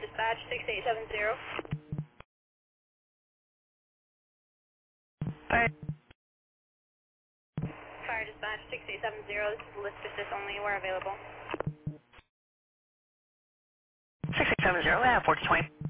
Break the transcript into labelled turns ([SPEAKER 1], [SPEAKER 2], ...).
[SPEAKER 1] Dispatch 6870.
[SPEAKER 2] Fire
[SPEAKER 1] Fire Dispatch 6870. This is list assist only. We're available.
[SPEAKER 2] 6870, 1420.